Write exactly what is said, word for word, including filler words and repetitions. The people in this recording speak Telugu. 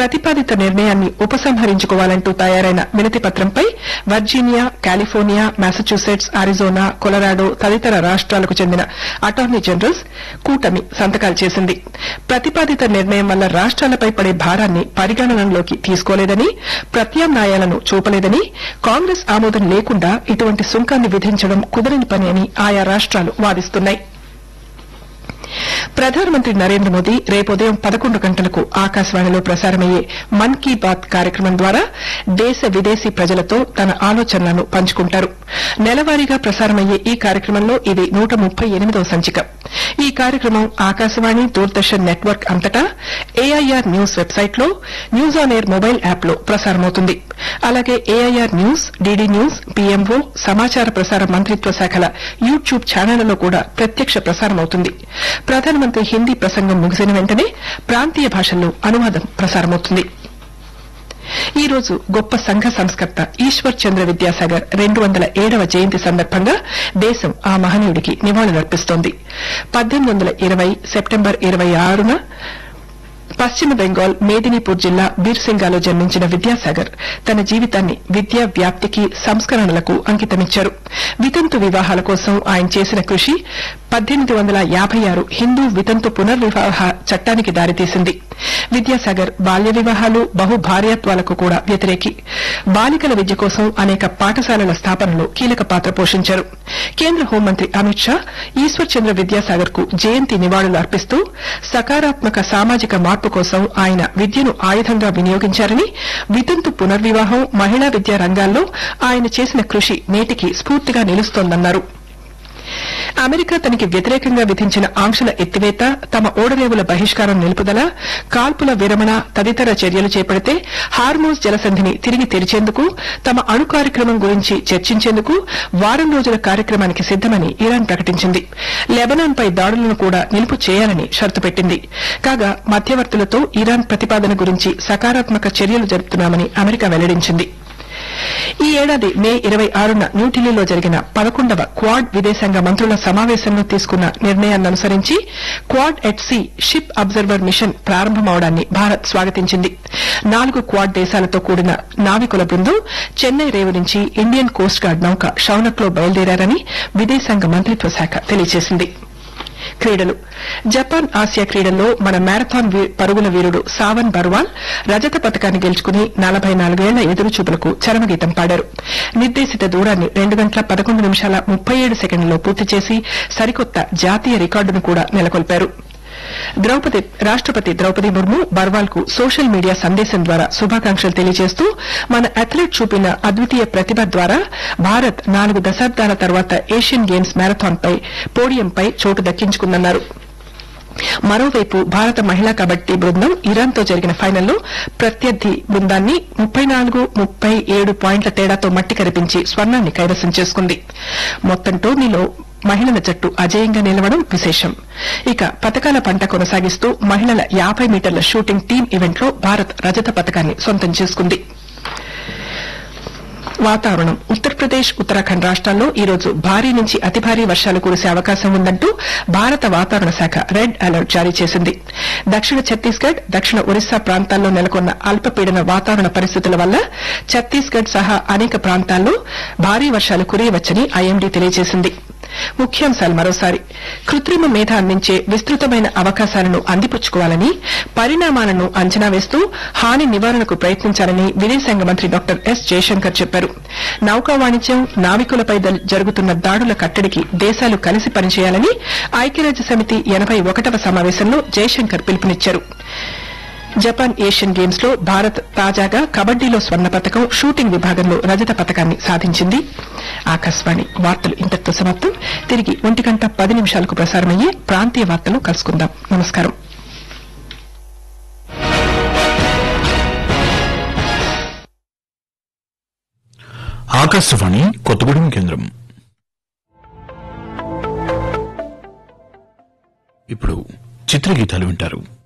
ప్రతిపాదిత నిర్ణయాన్ని ఉపసంహరించుకోవాలంటూ తయారైన వినతి పత్రంపై Virginia, California, Massachusetts, Arizona, Colorado తదితర రాష్ట్రాలకు చెందిన అటార్నీ జనరల్స్ కూటమి సంతకాలు చేసింది. ప్రతిపాదిత నిర్ణయం వల్ల రాష్ట్రాలపై పడే భారాన్ని పరిగణనలోకి తీసుకోలేదని, ప్రత్యామ్నాయాలను చూపలేదని, కాంగ్రెస్ ఆమోదం లేకుండా ఇటువంటి సుంకాన్ని విధించడం కుదరని పని అని ఆయా రాష్ట్రాలు వాదిస్తున్నాయి. ప్రధానమంత్రి నరేంద్ర మోదీ రేపు ఉదయం పదకొండు గంటలకు ఆకాశవాణిలో ప్రసారమయ్యే మన్ కీ బాత్ కార్యక్రమం ద్వారా దేశ విదేశీ ప్రజలతో తన ఆలోచనలను పంచుకుంటారు. నెలవారీగా ప్రసారమయ్యే ఈ కార్యక్రమంలో ఇది నూట ముప్పై ఎనిమిదవ సంచిక. ఈ కార్యక్రమం ఆకాశవాణి, దూరదర్శన్ నెట్వర్క్ అంతటా ఏఐఆర్ న్యూస్ వెబ్సైట్లో, న్యూస్ ఆన్ ఎయిర్ మొబైల్ యాప్లో ప్రసారమవుతుంది. అలాగే AIR news, DD news, PMO, సమాచార ప్రసార మంత్రిత్వ శాఖల యూట్యూబ్ ఛానళ్లలో కూడా ప్రత్యక్ష ప్రసారమవుతుంది. ప్రధానమంత్రి హిందీ ప్రసంగం ముగిసిన వెంటనే ప్రాంతీయ భాషల్లో అనువాదం ప్రసారమవుతుంది. ఈ రోజు గొప్ప సంఘ సంస్కర్త ఈశ్వర్ చంద్ర విద్యాసాగర్ రెండు వందల ఏడవ జయంతి సందర్భంగా దేశం ఆ మహనీయుడికి నివాళులర్పిస్తోంది. పద్దెనిమిది వందల ఇరవై సెప్టెంబర్ ఇరవై ఆరున పశ్చిమ బెంగాల్ మేదినీపూర్ జిల్లా బీర్సింగాలో జన్మించిన విద్యాసాగర్ తన జీవితాన్ని విద్యా వ్యాప్తికి, సంస్కరణలకు అంకితమిచ్చారు. వితంతు వివాహాల కోసం ఆయన చేసిన కృషి పద్దెనిమిది వందల యాభై ఆరు హిందూ వితంతు పునర్వివాహ చట్టానికి దారితీసింది. విద్యాసాగర్ బాల్య వివాహాలు, బహుభార్యాత్వాలకు కూడా వ్యతిరేకి. బాలికల విద్య కోసం అనేక పాఠశాలల స్థాపనలో కీలక పాత్ర పోషించారు. కేంద్ర హోంమంత్రి అమిత్ షా ఈశ్వర్ చంద్ర విద్యాసాగర్ కు జయంతి నివాళులు అర్పిస్తూ సకారాత్మక సామాజిక మార్పు కోసం ఆయన విద్యను ఆయుధంగా వినియోగించారని, వితంతు పునర్వివాహం, మహిళా విద్యా రంగాల్లో ఆయన చేసిన కృషి నేటికి స్ఫూర్తిగా నిలుస్తోందన్నారు. అమెరికా తనకి వ్యతిరేకంగా విధించిన ఆంక్షల ఎత్తివేత, తమ ఓడరేవుల బహిష్కారం నిలుపుదల, కాల్పుల విరమణ తదితర చర్యలు చేపడితే హార్మోజ్ జలసంధిని తిరిగి తెరిచేందుకు, తమ అణు కార్యక్రమం గురించి చర్చించేందుకు వారం రోజుల కార్యక్రమానికి సిద్దమని ఇరాన్ ప్రకటించింది. లెబనాన్పై దాడులను కూడా నిలుపు చేయాలని షరతు పెట్టింది. కాగా మధ్యవర్తులతో ఇరాన్ ప్రతిపాదన గురించి సకారాత్మక చర్యలు జరుపుతున్నామని అమెరికా వెల్లడించింది. ఈ ఏడాది మే ఇరవై ఆరున న్యూఢిల్లీలో జరిగిన పదకొండవ క్వాడ్ విదేశాంగ మంత్రుల సమావేశంలో తీసుకున్న నిర్ణయాన్ననుసరించి quad at see ship observer machine ప్రారంభమవడాన్ని Bharat స్వాగతించింది. నాలుగు క్వాడ్ దేశాలతో కూడిన నావికుల బృందం చెన్నై రేవు నుంచి ఇండియన్ కోస్ట్ గార్డ్ నౌక షౌనక్లో బయలుదేరారని విదేశాంగ మంత్రిత్వ శాఖ తెలియజేసింది. క్రీడలు. జపాన్ ఆసియా క్రీడల్లో మన మ్యారథాన్ పరుగుల వీరుడు సావన్ బర్వాల్ రజత పతకాన్ని గెలుచుకుని నలభై నాలుగేళ్ల ఎదురుచూపులకు చరమగీతం పాడారు. నిర్దేశిత దూరాన్ని రెండు గంటల పదకొండు నిమిషాల ముప్పై ఏడు సెకండ్లలో పూర్తి చేసి సరికొత్త జాతీయ రికార్డును కూడా నెలకొల్పారు. ద్రౌపది రాష్టపతి ద్రౌపది ముర్ము బర్వాల్ కు సోషల్ మీడియా సందేశం ద్వారా శుభాకాంక్షలు తెలియజేస్తూ మన అథ్లెట్ చూపిన అద్వితీయ ప్రతిభ ద్వారా భారత్ నాలుగు దశాబ్దాల తర్వాత ఏషియన్ గేమ్స్ మ్యారథాన్ పై పోడియంపై చోటు దక్కించుకుందన్నారు. మరోవైపు భారత మహిళా కబడ్డీ బృందం ఇరాన్తో జరిగిన ఫైనల్లో ప్రత్యర్థి బృందాన్ని ముప్పై నాలుగు ముప్పై ఏడు పాయింట్ల తేడాతో మట్టి కరిపించి స్వర్ణాన్ని కైవసం చేసుకుంది. మొత్తం టోర్నీలో మహిళల జట్టు అజేయంగా నిలవడం విశేషం. ఇక పతకాల పంట కొనసాగిస్తూ మహిళల యాబై మీటర్ల షూటింగ్ టీం ఈవెంట్లో భారత్ రజత పతకాన్ని సొంతం చేసుకుంది. వాతావరణం. ఉత్తరప్రదేశ్, ఉత్తరాఖండ్ రాష్ట్రాల్లో ఈ రోజు భారీ నుంచి అతి భారీ వర్షాలు కురిసే అవకాశం ఉందంటూ భారత వాతావరణ శాఖ రెడ్ అలర్ట్ జారీ చేసింది. దక్షిణ ఛత్తీస్గఢ్, దక్షిణ ఒరిస్సా ప్రాంతాల్లో నెలకొన్న అల్పపీడన వాతావరణ పరిస్థితుల వల్ల ఛత్తీస్గఢ్ సహా అనేక ప్రాంతాల్లో భారీ వర్షాలు కురియవచ్చని ఐఎండీ తెలియజేసింది. ముఖ్యాంశాలు మరోసారి. కృత్రిమ మేధ అందించే విస్తృతమైన అవకాశాలను అందిపుచ్చుకోవాలని, పరిణామాలను అంచనా వేస్తూ హాని నివారణకు ప్రయత్నించాలని విదేశాంగ మంత్రి డాక్టర్ ఎస్ జయశంకర్ చెప్పారు. నౌకా వాణిజ్యం, నావికులపై జరుగుతున్న దాడుల కట్టడికి దేశాలు కలిసి పనిచేయాలని ఐక్యరాజ్య సమితి ఎనబై ఒకటవ సమావేశంలో జయశంకర్ పిలుపునిచ్చారు. జపాన్ ఏషియన్ గేమ్స్ లో భారత్ తాజాగా కబడ్డీలో స్వర్ణ పతకం, షూటింగ్ విభాగంలో రజత పతకాన్ని సాధించింది. ఆకాశవాణి వార్తలు ఇంతటితో సమాప్తం. తిరిగి ఒంటి గంట పది నిమిషాలకు ప్రసారమయ్యే ప్రాంతీయ వార్తలు కలుసుకుందాం. నమస్కారం. ఆకాశవాణి కొత్తగూడెం కేంద్రం. ఇప్పుడు చిత్రగీతాలు వింటారు.